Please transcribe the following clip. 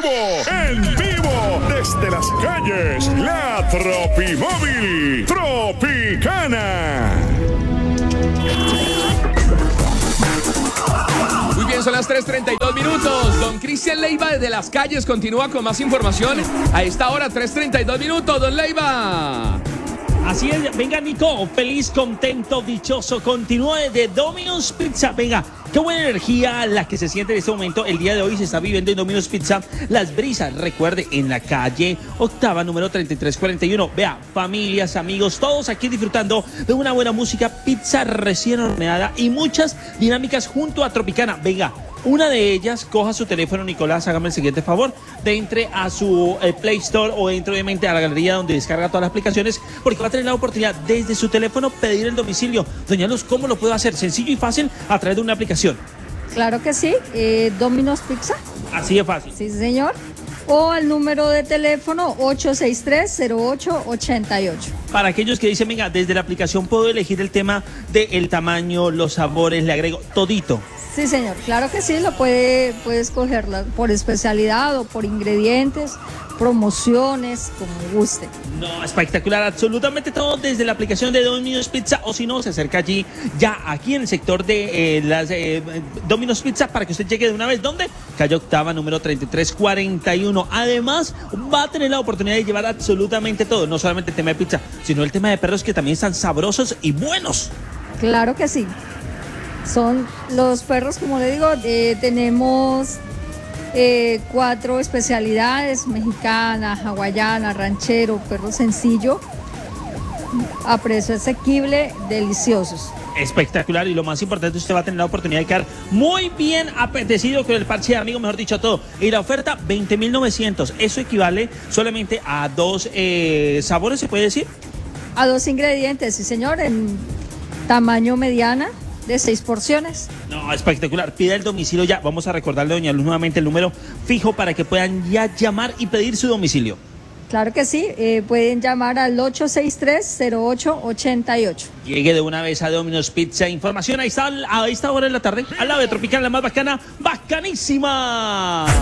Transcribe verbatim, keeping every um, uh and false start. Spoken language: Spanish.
vivo, en vivo, desde las calles, la Tropimóvil Tropicana. Muy bien, son las tres treinta y dos minutos. Don Cristian Leiva desde las calles continúa con más información. A esta hora, tres treinta y dos minutos, don Leiva. Así es, venga Nico, feliz, contento, dichoso, continúa de Domino's Pizza, venga, qué buena energía la que se siente en este momento, el día de hoy se está viviendo en Domino's Pizza, Las Brisas, recuerde, en la calle octava, número treinta y tres cuarenta y uno, vea, familias, amigos, todos aquí disfrutando de una buena música, pizza recién horneada y muchas dinámicas junto a Tropicana, venga. Una de ellas, coja su teléfono, Nicolás, hágame el siguiente favor, de entre a su eh, Play Store o entre obviamente a la galería donde descarga todas las aplicaciones, porque va a tener la oportunidad desde su teléfono pedir el domicilio. Doña Luz, ¿cómo lo puedo hacer? Sencillo y fácil a través de una aplicación. Claro que sí, eh, Domino's Pizza. Así de fácil. Sí, señor. O al número de teléfono ocho seis tres, cero ocho ocho ocho. Para aquellos que dicen, venga, desde la aplicación puedo elegir el tema del tamaño, los sabores, le agrego todito. Sí, señor, claro que sí, lo puede, puede escoger por especialidad o por ingredientes, promociones, como guste. No, espectacular, absolutamente todo desde la aplicación de Domino's Pizza, o si no, se acerca allí, ya aquí en el sector de eh, las eh, Domino's Pizza, para que usted llegue de una vez, ¿dónde? Calle Octava, número treinta y tres cuarenta y uno. Además, va a tener la oportunidad de llevar absolutamente todo, no solamente el tema de pizza, sino el tema de perros, que también están sabrosos y buenos. Claro que sí. Son los perros, como le digo, eh, tenemos eh, cuatro especialidades: mexicana, hawaiana, ranchero, perro sencillo, a precio asequible, deliciosos. Espectacular, y lo más importante, usted va a tener la oportunidad de quedar muy bien apetecido con el parche de amigos, mejor dicho, todo. Y la oferta, veinte mil novecientos, eso equivale solamente a dos eh, sabores, ¿se puede decir? A dos ingredientes, sí señor, en tamaño mediana, de seis porciones. No, espectacular. Pida el domicilio ya. Vamos a recordarle, doña Luz, nuevamente el número fijo para que puedan ya llamar y pedir su domicilio. Claro que sí, eh, pueden llamar al ocho seis tres, cero ocho ocho ocho. Llegue de una vez a Domino's Pizza. Información, ahí está, a esta hora de la tarde, al lado de Tropical, la más bacana, bacanísima.